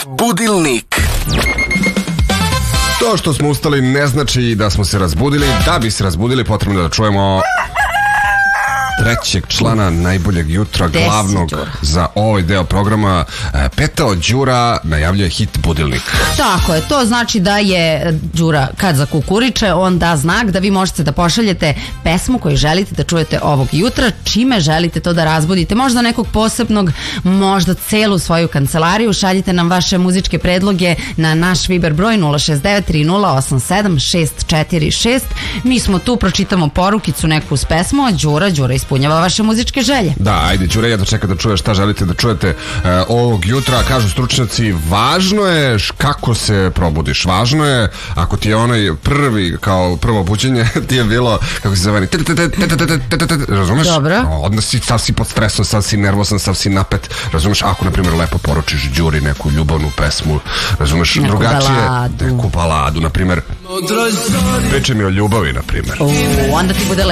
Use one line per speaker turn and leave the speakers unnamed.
Budilnik.
To što smo ustali ne znači da smo se razbudili. Da bi se razbudili potrebno da čujemo trećeg člana najboljeg jutra, glavnog za ovaj deo programa. Petao Đura najavljuje hit Budilnik.
Tako je, to znači da je Đura kad zakukuriče, on da znak da vi možete da pošaljete pesmu koju želite da čujete ovog jutra, čime želite to da razbudite, možda nekog posebnog, možda celu svoju kancelariju. Šaljite nam vaše muzičke predloge na naš Viber broj 0693087 646. Mi smo tu, pročitamo porukicu neku uz pesmu, a Đura ispunjava vaše muzičke želje.
Da, ajde Đura, jedno čeka da čuješ šta želite da čujete ovog jutra. Kažu stručnjaci, važno je kako se probudiš. Važno je, ako ti je onaj prvo buđenje, ti je bilo, kako se zove, razumeš?
Dobro.
Onda sav si pod stresom, sav si nervosan, sav si napet. Razumeš, ako na primjer lepo poručiš Đuri neku ljubavnu pesmu, razumeš, drugačije, neku baladu, na primjer. Pričaj mi o ljubavi, na primjer.
Onda ti bude